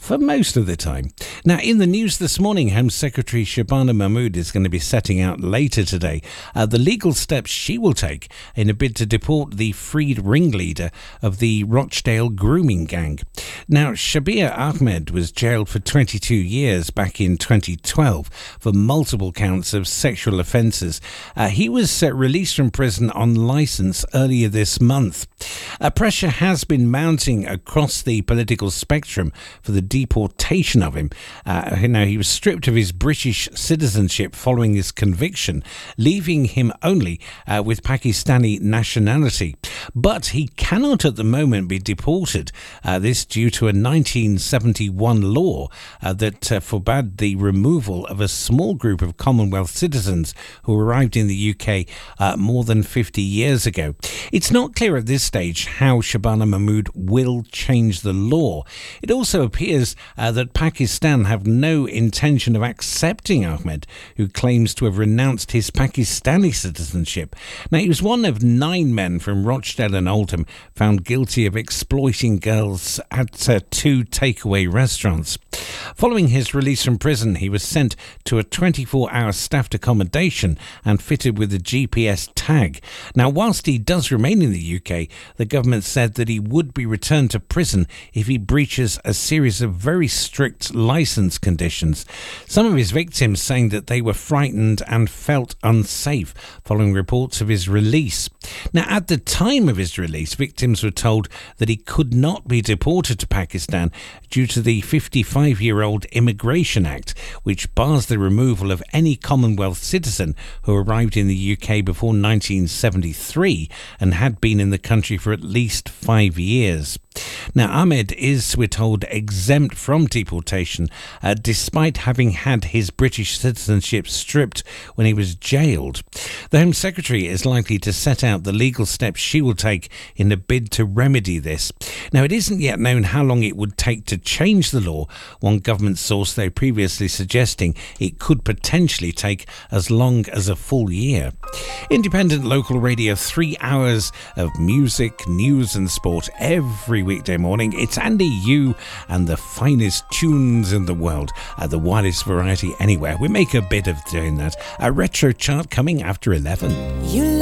for most of the time. Now, in the news this morning, Home Secretary Shabana Mahmood is going to be setting out later today the legal steps she will take in a bid to deport the freed ringleader of the Rochdale grooming gang. Now, Shabir Ahmed was jailed for 22 years back in 2012 for multiple counts of sexual offences. He was released from prison on licence earlier this month. Pressure has been mounting across the political spectrum for the deportation of him. He was stripped of his British citizenship following his conviction, leaving him only with Pakistani nationality. But he cannot at the moment be deported. This due to a 1971 law that forbade the removal of a small group of Commonwealth citizens who arrived in the UK more than 50 years ago. It's not clear at this stage how Shabana Mahmood will change the law. It also appears that Pakistan have no intention of accepting Ahmed, who claims to have renounced his Pakistani citizenship. Now, he was one of 9 men from Rochdale and Oldham found guilty of exploiting girls at 2 takeaway restaurants. Following his release from prison, he was sent to a 24-hour staffed accommodation and fitted with a GPS tag. Now, whilst he does remain in the UK, the government said that he would be returned to prison if he breaches a series of very strict licence conditions. Some of his victims saying that they were frightened and felt unsafe following reports of his release. Now, at the time of his release, victims were told that he could not be deported to Pakistan due to the 55-year-old Immigration Act, which bars the removal of any Commonwealth citizen who arrived in the UK before 1973 and had been in the country for at least 5 years. Now, Ahmed is, we're told, exempt from deportation despite having had his British citizenship stripped when he was jailed. The Home Secretary is likely to set out the legal steps she will take in a bid to remedy this. Now, it isn't yet known how long it would take to change the law, one government source though previously suggesting it could potentially take as long as a full year. Independent local radio, 3 hours of music, news and sport every weekday morning. It's Andy Yu and the finest tunes in the world at the widest variety anywhere. We make a bit of doing that. A retro chart coming after 11.